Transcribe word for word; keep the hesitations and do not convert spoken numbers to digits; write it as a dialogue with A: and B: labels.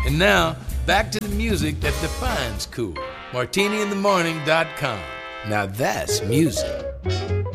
A: And now, back to the music that defines cool. martini in the morning dot com. Now that's music.